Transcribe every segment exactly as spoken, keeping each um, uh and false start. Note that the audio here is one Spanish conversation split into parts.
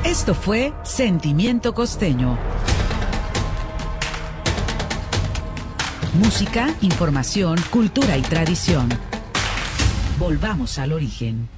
Esto fue Sentimiento Costeño. Música, información, cultura y tradición. Volvamos al origen.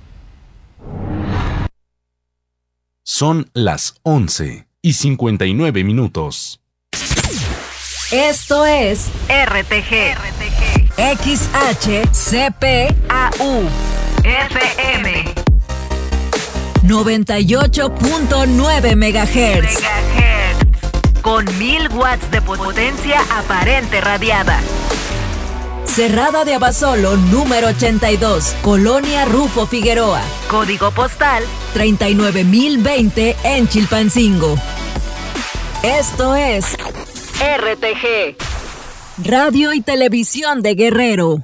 Son las once y cincuenta y nueve minutos. Esto es R T G, R T G. X H C P A U F M noventa y ocho punto nueve megahertz. Con mil watts de potencia aparente radiada. Cerrada de Abasolo, número ochenta y dos, Colonia Rufo Figueroa. Código postal treinta y nueve mil veinte en Chilpancingo. Esto es R T G, Radio y Televisión de Guerrero.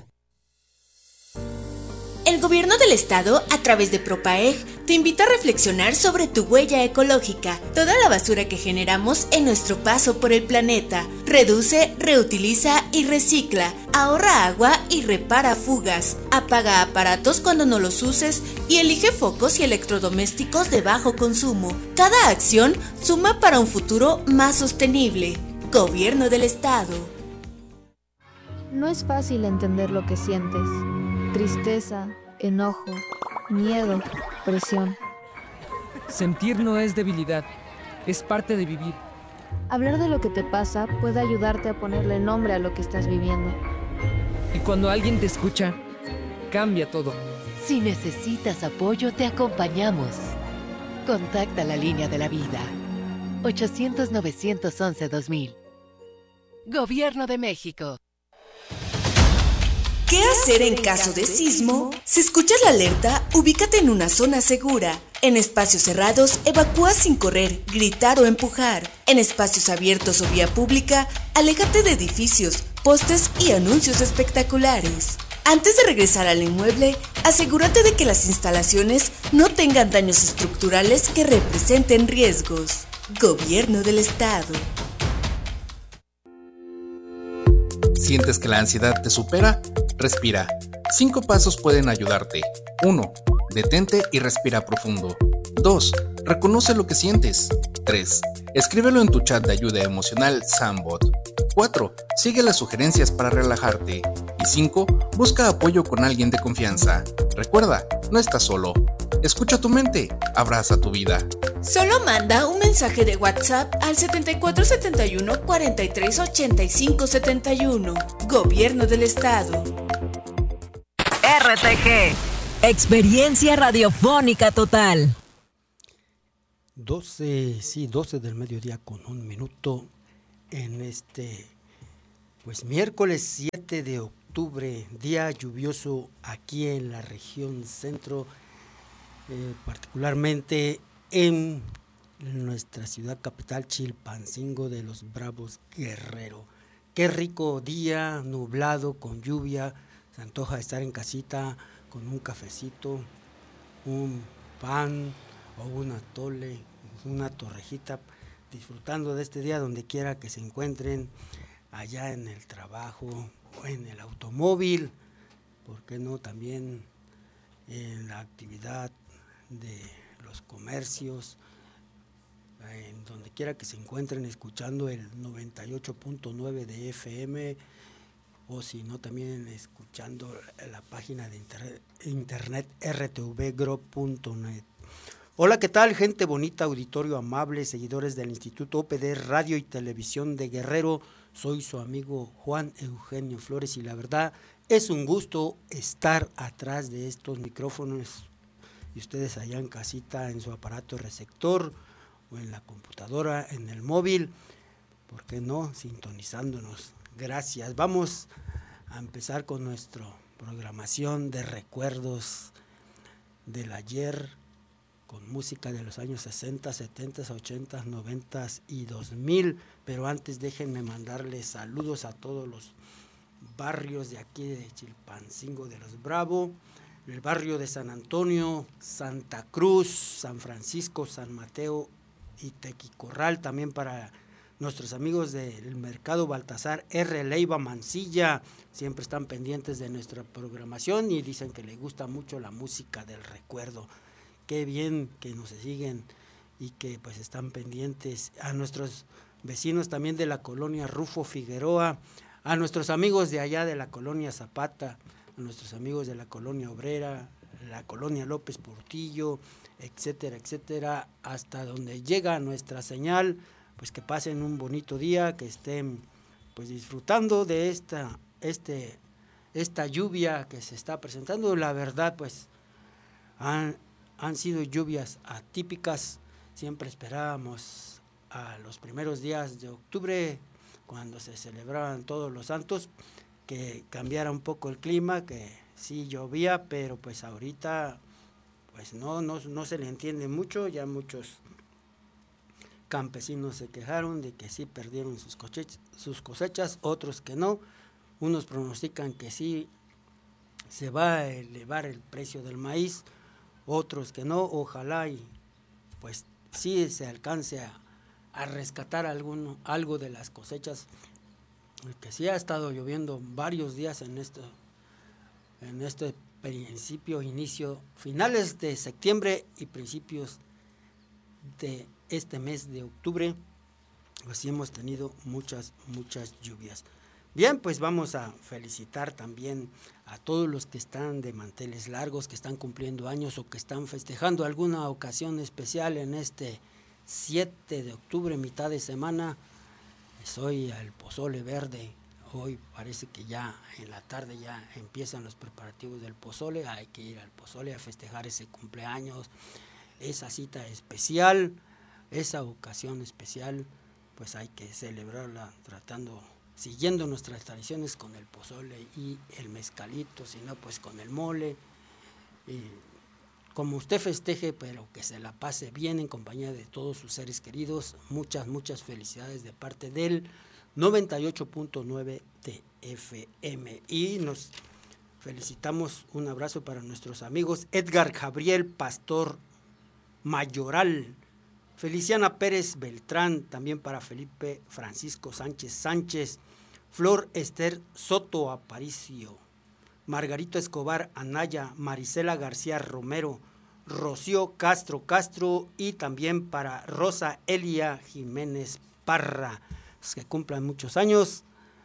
El gobierno del estado, a través de Propaeg, te invita a reflexionar sobre tu huella ecológica, toda la basura que generamos en nuestro paso por el planeta. Reduce, reutiliza y recicla, ahorra agua y repara fugas, apaga aparatos cuando no los uses y elige focos y electrodomésticos de bajo consumo. Cada acción suma para un futuro más sostenible. Gobierno del estado. No es fácil entender lo que sientes. Tristeza, enojo, miedo, presión. Sentir no es debilidad, es parte de vivir. Hablar de lo que te pasa puede ayudarte a ponerle nombre a lo que estás viviendo. Y cuando alguien te escucha, cambia todo. Si necesitas apoyo, te acompañamos. Contacta la línea de la vida. ochocientos, novecientos once, dos mil. Gobierno de México. ¿Qué hacer en caso de sismo? Si escuchas la alerta, ubícate en una zona segura. En espacios cerrados, evacúa sin correr, gritar o empujar. En espacios abiertos o vía pública, aléjate de edificios, postes y anuncios espectaculares. Antes de regresar al inmueble, asegúrate de que las instalaciones no tengan daños estructurales que representen riesgos. Gobierno del Estado. ¿Sientes que la ansiedad te supera? Respira. Cinco pasos pueden ayudarte. uno. Detente y respira profundo. dos. Reconoce lo que sientes. tres. Escríbelo en tu chat de ayuda emocional Sambot. cuatro. Sigue las sugerencias para relajarte. Y cinco. Busca apoyo con alguien de confianza. Recuerda, no estás solo. Escucha tu mente, abraza tu vida. Solo manda un mensaje de WhatsApp al setenta y cuatro setenta y uno cuarenta y tres ochenta y cinco setenta y uno. Gobierno del Estado. R T G, experiencia radiofónica total. doce, sí, doce del mediodía con un minuto en este, pues miércoles siete de octubre, día lluvioso aquí en la región centro, eh, particularmente en nuestra ciudad capital Chilpancingo de los Bravos Guerrero. Qué rico día, nublado, con lluvia, se antoja estar en casita con un cafecito, un pan o un atole, una torrejita, disfrutando de este día donde quiera que se encuentren, allá en el trabajo o en el automóvil, ¿por qué no? También en la actividad de los comercios, en donde quiera que se encuentren escuchando el noventa y ocho punto nueve de F M, o si no también escuchando la página de internet, internet r t v gro punto net. Hola, ¿qué tal, gente bonita, auditorio amable, seguidores del Instituto O P D Radio y Televisión de Guerrero? Soy su amigo Juan Eugenio Flores y la verdad es un gusto estar atrás de estos micrófonos y ustedes allá en casita, en su aparato receptor o en la computadora, en el móvil, ¿por qué no? Sintonizándonos. Gracias. Vamos a empezar con nuestra programación de recuerdos del ayer, con música de los años sesenta, setenta, ochenta, noventa y dos mil, pero antes déjenme mandarles saludos a todos los barrios de aquí de Chilpancingo de los Bravo, el barrio de San Antonio, Santa Cruz, San Francisco, San Mateo y Tequicorral, también para nuestros amigos del Mercado Baltasar R. Leiva Mansilla, siempre están pendientes de nuestra programación y dicen que les gusta mucho la música del recuerdo. Qué bien que nos siguen y que pues están pendientes, a nuestros vecinos también de la colonia Rufo Figueroa, a nuestros amigos de allá de la colonia Zapata, a nuestros amigos de la colonia Obrera, la colonia López Portillo, etcétera, etcétera, hasta donde llega nuestra señal, pues que pasen un bonito día, que estén pues disfrutando de esta, este, esta lluvia que se está presentando. La verdad, pues han, han sido lluvias atípicas. Siempre esperábamos a los primeros días de octubre, cuando se celebraban todos los santos, que cambiara un poco el clima, que sí llovía, pero pues ahorita pues no, no, no se le entiende mucho. Ya muchos campesinos se quejaron de que sí perdieron sus cosechas, sus cosechas, otros que no. Unos pronostican que sí se va a elevar el precio del maíz, otros que no. Ojalá y pues sí se alcance a, a rescatar alguno, algo de las cosechas, que sí ha estado lloviendo varios días en esto, en este principio, inicio, finales de septiembre y principios de este mes de octubre, pues sí hemos tenido muchas, muchas lluvias. Bien, pues vamos a felicitar también a todos los que están de manteles largos, que están cumpliendo años o que están festejando alguna ocasión especial en este siete de octubre, mitad de semana. Soy al pozole verde. Hoy parece que ya en la tarde ya empiezan los preparativos del pozole. Hay que ir al pozole a festejar ese cumpleaños, esa cita especial, esa ocasión especial, pues hay que celebrarla tratando, siguiendo nuestras tradiciones con el pozole y el mezcalito, si no pues con el mole. Y como usted festeje, pero que se la pase bien en compañía de todos sus seres queridos. Muchas, muchas felicidades de parte del noventa y ocho punto nueve de F M. Y nos felicitamos, un abrazo para nuestros amigos Edgar Gabriel Pastor Mayoral, Feliciana Pérez Beltrán, también para Felipe Francisco Sánchez Sánchez, Flor Esther Soto Aparicio, Margarito Escobar Anaya, Marisela García Romero, Rocío Castro Castro, y también para Rosa Elia Jiménez Parra, pues que cumplan muchos años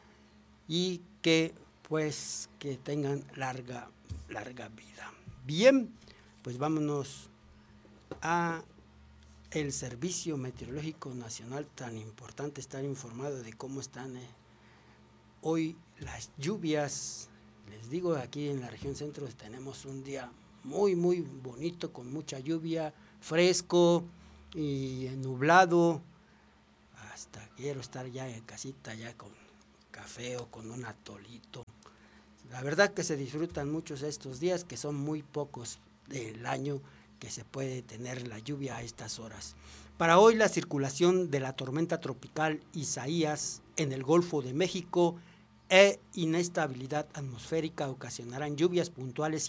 y que pues que tengan larga, larga vida. Bien, pues vámonos a el Servicio Meteorológico Nacional, tan importante estar informado de cómo están eh, hoy las lluvias. Les digo, aquí en la región centro tenemos un día muy, muy bonito, con mucha lluvia, fresco y nublado. Hasta quiero estar ya en casita, ya con café o con un atolito. La verdad que se disfrutan muchos estos días, que son muy pocos del año que se puede tener la lluvia a estas horas. Para hoy, la circulación de la tormenta tropical Isaías en el Golfo de México e inestabilidad atmosférica ocasionarán lluvias puntuales